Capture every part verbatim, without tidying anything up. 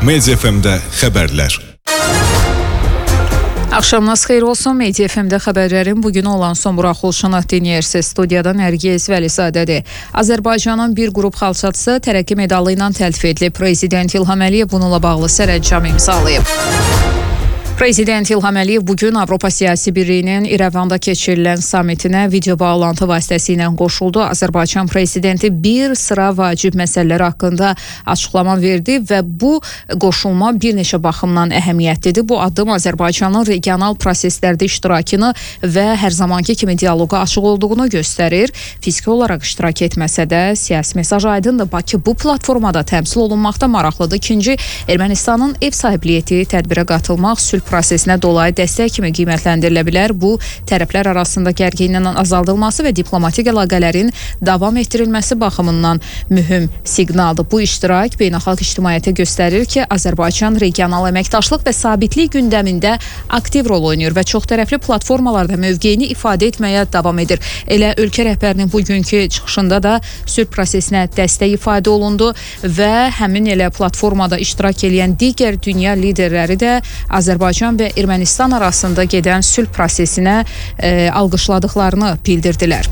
Media F M-də xəbərlər. Axşamınız xeyir olsun. Media F M-də xəbərlərin bugün olan son buraxılışını dinləyirsiniz. Studiyadan Ərgiz Vəlisədədir. Azərbaycanın bir qrup xalçatısı tərəqqi medalı ilə təltif edilib. Prezident İlham Əliyev bununla bağlı sərəncam imzalayıb. Prezident İlham Əliyev bugün Avropa Siyasi Birliyinin İrəvanda keçirilən samitinə video bağlantı vasitəsilə qoşuldu. Azərbaycan prezidenti bir sıra vacib məsələlər haqqında açıqlama verdi və bu qoşulma bir neçə baxımdan əhəmiyyətlidir. Bu addım Azərbaycanın regional proseslərdə iştirakını və hər zamanki kimi dialoqa açıq olduğunu göstərir. Fiziki olaraq iştirak etməsə də siyasi mesaj aydındır. Bakı bu platformada təmsil olunmaqda maraqlıdır. İkinci, Ermənistanın ev sahibliyi etdiyi tədbirə qatılmaq sülh prosesinə dolayı dəstək kimi qiymətləndirilə bilər. Bu, tərəflər arasında gərginliyin azaldılması və diplomatik əlaqələrin davam etdirilməsi baxımından mühüm siqnaldır. Bu iştirak beynəlxalq ictimaiyyətə göstərir ki, Azərbaycan regional əməkdaşlıq və sabitlik gündəmində aktiv rol oynayır və çoxtərəfli platformalarda mövqeyini ifadə etməyə davam edir. Elə ölkə rəhbərinin bugünkü çıxışında da sülh prosesinə dəstək ifadə olundu və həmin elə platformada iştirak edən digər dünya liderləri də Azərbaycan və Ermənistan arasında gedən sülh prosesinə e, alqışladıqlarını bildirdilər.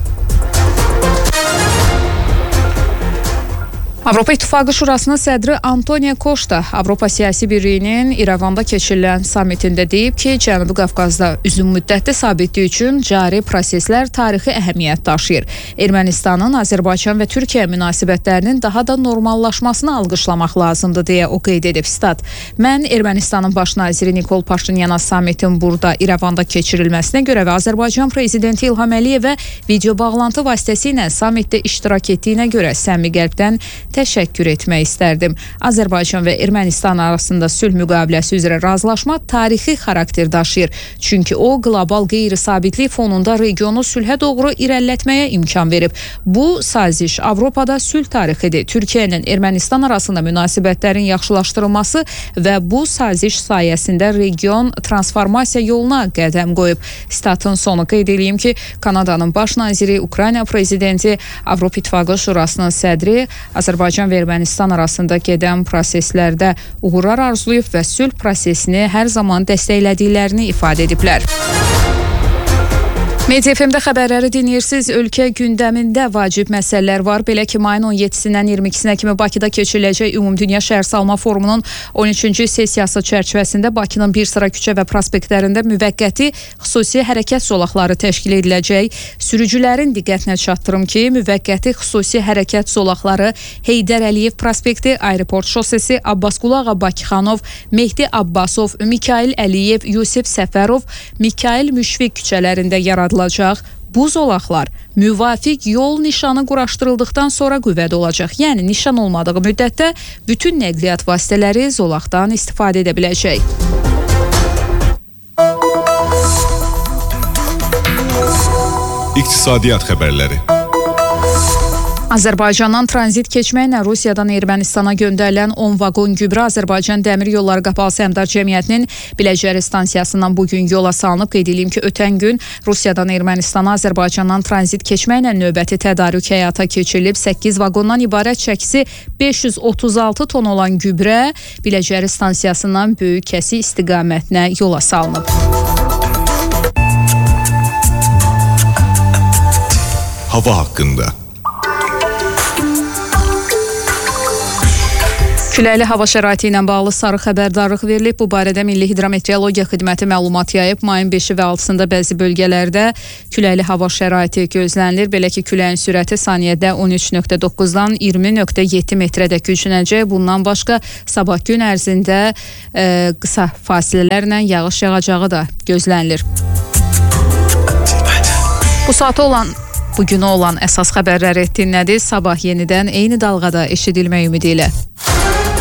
Avropa İttifaqı Şurasının sədri Antonio Costa Avropa Siyasi Birliyinin İrəvanda keçirilən samitində deyib ki, Cənubi Qafqazda uzun müddətli sabitlik üçün cari proseslər tarixi əhəmiyyət daşıyır. Ermənistanın Azərbaycan və Türkiyə münasibətlərinin daha da normallaşmasını alqışlamaq lazımdır deyə o qeyd edib. Stat, mən Ermənistanın baş naziri Nikol Paşinyana samitin burada İrəvanda keçirilməsinə görə və Azərbaycan prezidenti İlham Əliyevə video bağlantı vasitəsilə samitdə iştirak etdiyinə görə səmimi qəlbdən təşəkkür etmək istərdim. Azərbaycan və Ermənistan arasında sülh müqaviləsi üzrə razılaşma tarixi xarakter daşıyır. Çünki o, qlobal qeyri-sabitlik fonunda regionu sülhə doğru irəlilətməyə imkan verib. Bu saziş Avropada sülh tarixidir. Türkiyə ilə Ermənistan arasında münasibətlərin yaxşılaşdırılması və bu saziş sayəsində region transformasiya yoluna qədəm qoyub. Statın sonu qeyd edeyim ki, Kanadanın baş naziri, Ukrayna prezidenti, Avropa İttifaqı Şurasının sədri Azərbaycan Azərbaycan və Ermənistan arasında gedən proseslərdə uğurlar arzulayıb və sülh prosesini hər zaman dəstəklədiklərini ifadə ediblər. Media F M-də xəbərləri dinləyirsiniz. Ölkə gündəmində vacib məsələlər var. Belə ki, mayın on yeddisindən iyirmi ikisinə kimi Bakıda keçiriləcək Ümumdünya Şəhərsalma Forumunun on üçüncü sessiyası çərçivəsində Bakının bir sıra küçə və prospektlərində müvəqqəti xüsusi hərəkət zolaqları təşkil ediləcək. Sürücülərin diqqətinə çatdırım ki, müvəqqəti xüsusi hərəkət zolaqları Heydər Əliyev prospekti, Aeroport şosesi, Abbasqulu Ağa Bakıxanov, Mehdi Abbasov, Mikail Əliyev, Yusif Səfərov, Mikail Müşfiq küçələrində yaradılacaq. Bu zolaqlar müvafiq yol nişanı quraşdırıldıqdan sonra qüvvədə olacaq. Yəni, nişan olmadığı müddətdə bütün nəqliyyat vasitələri zolaqdan istifadə edə biləcək. İqtisadiyyat xəbərləri. Azərbaycandan tranzit keçməklə Rusiyadan Ermənistana göndərilən on vaqon gübrə Azərbaycan Dəmir Yolları Qapalı Səhmdar Cəmiyyətinin Biləcəri stansiyasından bugün yola salınıb. Qeyd edeyim ki, ötən gün Rusiyadan Ermənistana Azərbaycandan tranzit keçməklə növbəti tədarük həyata keçirilib. səkkiz vaqondan ibarət çəkisi beş yüz otuz altı ton olan gübrə Biləcəri stansiyasından Böyük Kəsi istiqamətinə yola salınıb. Hava haqqında. Küləkli hava şəraiti ilə bağlı sarı xəbərdarlıq verilib. Bu barədə Milli Hidrometeorologiya Xidməti məlumat yayıb. Mayın beşi və altısında bəzi bölgələrdə küləkli hava şəraiti gözlənilir. Belə ki, küləyin sürəti saniyədə on üç nöqtə doqquzdan iyirmi nöqtə yeddi metrədək güclənəcək. Bundan başqa sabah gün ərzində e, qısa fasilələrlə yağış yağacağı da gözlənilir. Bu saata olan Bugünə olan əsas xəbərləri dinlədi. Sabah yenidən eyni dalğada eşidilmək ümidi ilə.